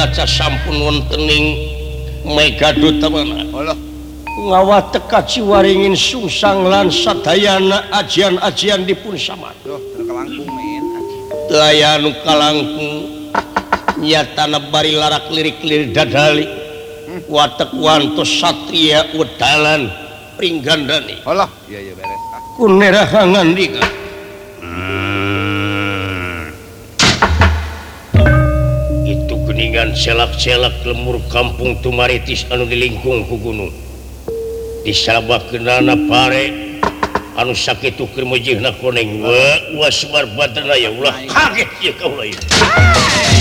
kaca sampun wontening Megaduta mana ngawat teka ciwaringin sungsang lan sadayana ajian-ajian dipun samana layanu kalangkung nyatana bari larak lirik-lirik dadali watek wantos satria wedalan pringgandani Allah iya beres kunerahangan dika itu geningan selak-selak lemur kampung Tumaritis anu dilingkung ku gunung disabakeunana pare anu sakitu keur mejihna koneng wa subar badana ya ulah kaget ya kaula ieu